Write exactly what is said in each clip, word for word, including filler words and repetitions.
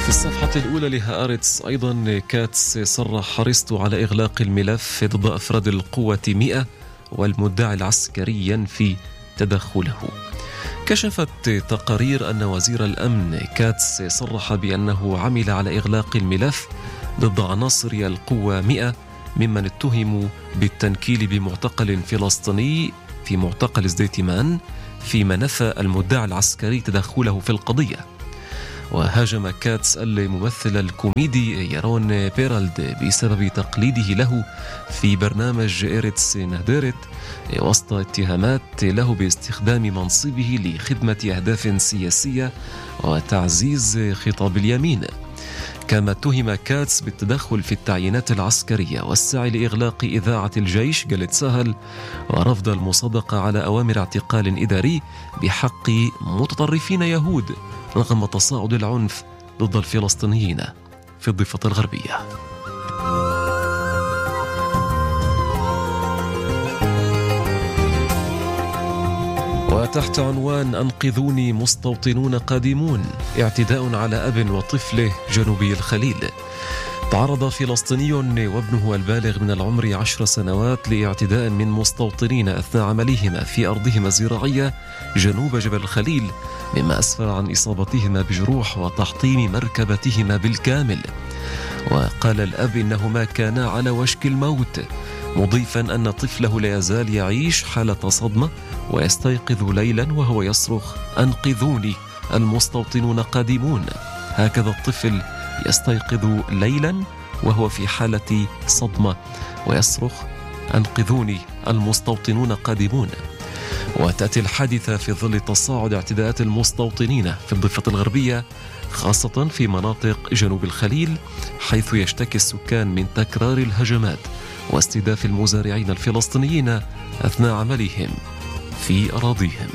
في الصفحة الأولى لهآرتس أيضا كاتس صرح حرصت على إغلاق الملف ضد أفراد القوة مئة والمدعي العسكري ينفي تدخله. كشفت تقارير أن وزير الأمن كاتس صرح بأنه عمل على إغلاق الملف ضد عناصر القوة مئة ممن اتهموا بالتنكيل بمعتقل فلسطيني في معتقل زديتمان، فيما نفى المدعي العسكري تدخله في القضية. وهاجم كاتس الممثل الكوميدي يارون بيرالد بسبب تقليده له في برنامج إيرتس نهديرت وسط اتهامات له باستخدام منصبه لخدمة أهداف سياسية وتعزيز خطاب اليمين. كما اتهم كاتس بالتدخل في التعيينات العسكرية والسعي لإغلاق إذاعة الجيش جلد سهل ورفض المصادقة على أوامر اعتقال إداري بحق متطرفين يهود رغم تصاعد العنف ضد الفلسطينيين في الضفة الغربية. وتحت عنوان أنقذوني مستوطنون قادمون، اعتداء على أب وطفله جنوبي الخليل. تعرض فلسطيني وابنه البالغ من العمر عشر سنوات لاعتداء من مستوطنين أثناء عملهما في أرضهما الزراعية جنوب جبل الخليل، مما أسفر عن إصابتهما بجروح وتحطيم مركبتهما بالكامل. وقال الأب إنهما كانا على وشك الموت، مضيفا أن طفله لا يزال يعيش حالة صدمة ويستيقظ ليلا وهو يصرخ أنقذوني المستوطنون قادمون. هكذا الطفل يستيقظ ليلا وهو في حالة صدمة ويصرخ أنقذوني المستوطنون قادمون. وتأتي الحادثة في ظل تصاعد اعتداءات المستوطنين في الضفة الغربية، خاصة في مناطق جنوب الخليل، حيث يشتكي السكان من تكرار الهجمات واستهداف المزارعين الفلسطينيين أثناء عملهم في أراضيهم.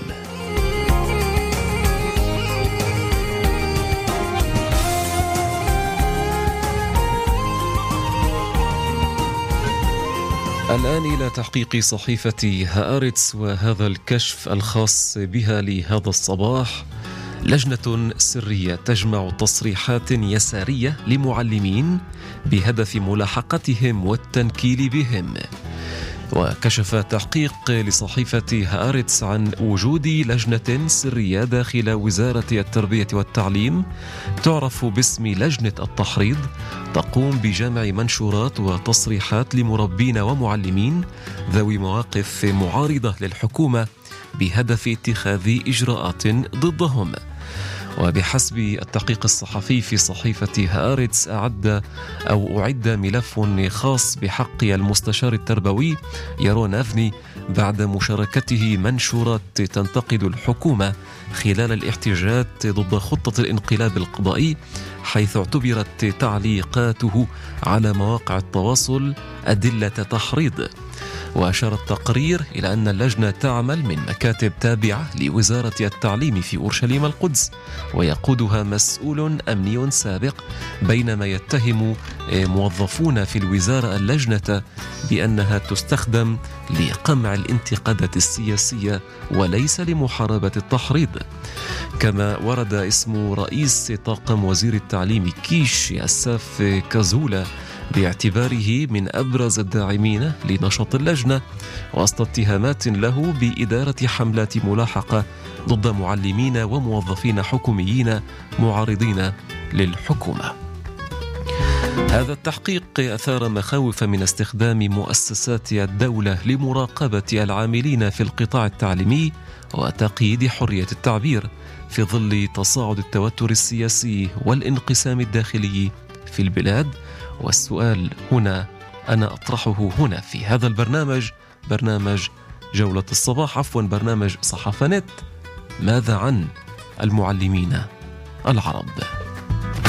الآن إلى تحقيق صحيفة هآرتس وهذا الكشف الخاص بها لهذا الصباح. لجنة سرية تجمع تصريحات يسارية لمعلمين بهدف ملاحقتهم والتنكيل بهم. وكشف تحقيق لصحيفة هآرتس عن وجود لجنة سرية داخل وزارة التربية والتعليم تعرف باسم لجنة التحريض، تقوم بجمع منشورات وتصريحات لمربين ومعلمين ذوي مواقف معارضة للحكومة بهدف اتخاذ إجراءات ضدهم. وبحسب التحقيق الصحفي في صحيفة هآرتس أعد أو أعد ملف خاص بحق المستشار التربوي يارون أفني بعد مشاركته منشورات تنتقد الحكومة خلال الاحتجاجات ضد خطة الانقلاب القضائي، حيث اعتبرت تعليقاته على مواقع التواصل أدلة تحريض. وأشار التقرير إلى أن اللجنة تعمل من مكاتب تابعة لوزارة التعليم في أورشليم القدس، ويقودها مسؤول أمني سابق، بينما يتهم موظفون في الوزارة اللجنة بأنها تستخدم لقمع الانتقادات السياسية وليس لمحاربة التحريض. كما ورد اسم رئيس طاقم وزير التعليم كيش ياساف كازولا باعتباره من أبرز الداعمين لنشاط اللجنة، وسط اتهامات له بإدارة حملات ملاحقة ضد معلمين وموظفين حكوميين معارضين للحكومة. هذا التحقيق أثار مخاوف من استخدام مؤسسات الدولة لمراقبة العاملين في القطاع التعليمي وتقييد حرية التعبير في ظل تصاعد التوتر السياسي والانقسام الداخلي في البلاد. والسؤال هنا أنا أطرحه هنا في هذا البرنامج، برنامج جولة الصباح، عفوا برنامج صحافة نت: ماذا عن المعلمين العرب؟